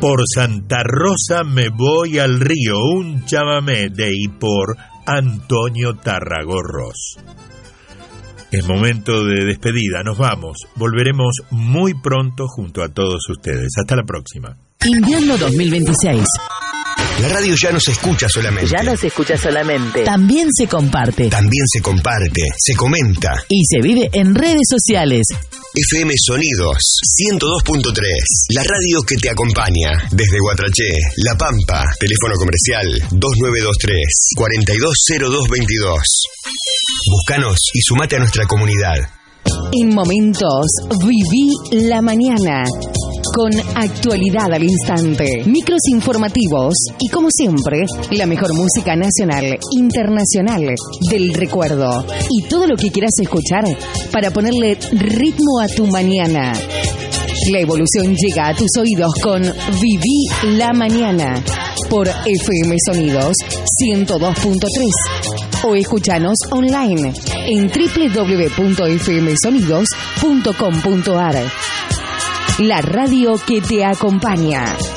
Por Santa Rosa me voy al río, un chamamé de y por Antonio Tarragorros. Es momento de despedida, nos vamos. Volveremos muy pronto junto a todos ustedes. Hasta la próxima. Invierno 2026. La radio ya no se escucha solamente. Ya no se escucha solamente. También se comparte. También se comparte, se comenta. Y se vive en redes sociales. FM Sonidos 102.3, la radio que te acompaña desde Guatraché, La Pampa, teléfono comercial 2923-420222. Búscanos y sumate a nuestra comunidad. En momentos viví la mañana con actualidad al instante, micros informativos y como siempre la mejor música nacional, internacional del recuerdo y todo lo que quieras escuchar para ponerle ritmo a tu mañana. La evolución llega a tus oídos con Viví la Mañana por FM Sonidos 102.3 o escúchanos online en www.fmsonidos.com.ar. La radio que te acompaña.